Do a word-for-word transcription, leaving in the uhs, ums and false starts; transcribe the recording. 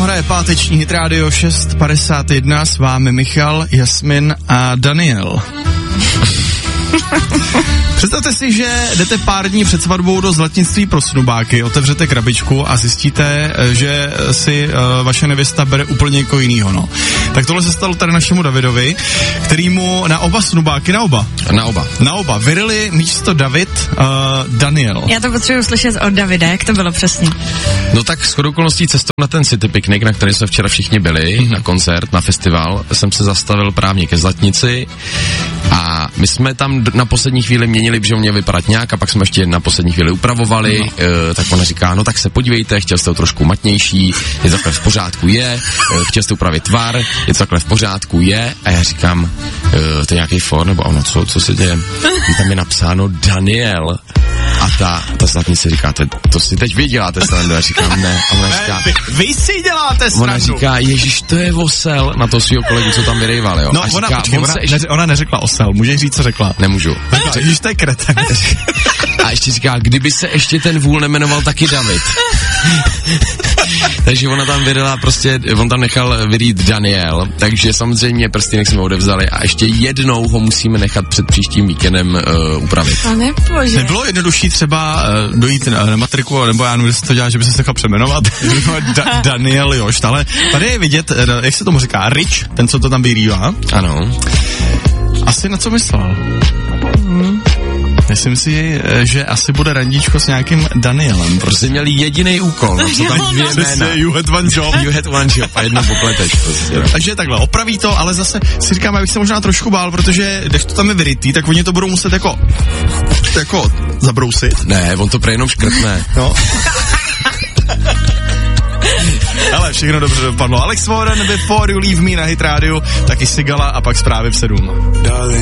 hraje páteční Hit Radio šest padesát jedna, s vámi Michal, Jasmin a Daniel. Představte si, že jdete pár dní před svatbou do zlatnictví pro snubáky, otevřete krabičku a zjistíte, že si uh, vaše nevěsta bere úplně někoho jinýho, no. Tak tohle se stalo tady našemu Davidovi, kterýmu na oba snubáky, na oba. Na oba. Na oba. Vyrili místo David, uh, Daniel. Já to potřebuji slyšet od Davida, jak to bylo přesně. No tak shodou okolností cestou na ten City Picnic, na který jsme včera všichni byli, mm-hmm. na koncert, na festival, jsem se zastavil právě ke Zlatnici a my jsme tam na poslední chvíli měnili, že mě vypadat nějak a pak jsme ještě na poslední chvíli upravovali, no. e, tak ona říká, no tak se podívejte, chtěl jste to trošku matnější, je to takhle v pořádku, je, e, chtěl jste upravit tvar, je to takhle v pořádku, je, a já říkám, e, to je nějaký for, nebo ono, co, co se děje, tam je napsáno Daniel. A ta, ta Zlatnice říká, to, to si teď vy děláte srandu, já říkám ne, a ona říká, vy, vy si děláte srandu. Ona říká, ježiš, to je osel, na to svýho kolegu, co tam vyrejval, jo. No, a ona, říká, počkej, on ona, ještě... neři, ona neřekla osel, můžeš říct, co řekla? Nemůžu. Řekla, ježiš, to je kreten. A ještě říká, kdyby se ještě ten vůl nemenoval taky David. Takže ona tam vyrila prostě, on tam nechal vyrít Daniel, takže samozřejmě prstýnek jsme odevzali a ještě jednou ho musíme nechat před příštím víkendem uh, upravit. A nebože. Nebylo jednodušší třeba uh, dojít na, na matriku, nebo já nevím, že se to dělá, že by se nechal přeměnovat da, Daniel Jošt, ale tady je vidět, uh, jak se tomu říká, Rich, ten, co to tam vyrývá. Ano. Asi na co myslel? Hmm. Myslím si, že asi bude randíčko s nějakým Danielem. Prostě měli jediný úkol, no, co tam dvě jména. You had one job. You had one job a jedno popleteš. Prostě, no. Takže takhle, opraví to, ale zase si říkám, abych se možná trošku bál, protože když to tam je vyrytý, tak oni to budou muset jako, jako zabrousit. Ne, on to prej jenom škrtne. No. Ale všechno dobře dopadlo. Alex Warren, Before You Leave Me na Hit Radio, taky Sigala a pak zprávy v sedm.